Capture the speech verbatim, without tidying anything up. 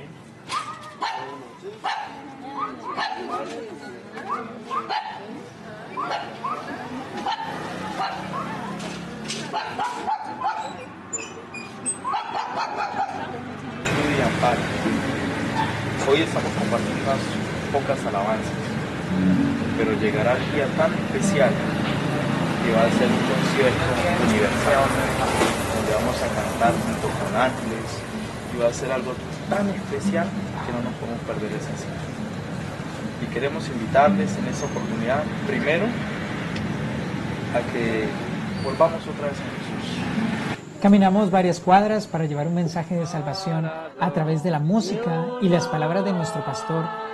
Amén. Y amparo. Hoy estamos compartiendo unas pocas alabanzas, pero llegará el día tan especial que va a ser un concierto universal, donde vamos a cantar junto con ángeles, y va a ser algo tan especial que no nos podemos perder esa cita. Y queremos invitarles en esta oportunidad, primero, a que volvamos otra vez a Jesús. Caminamos varias cuadras para llevar un mensaje de salvación a través de la música y las palabras de nuestro pastor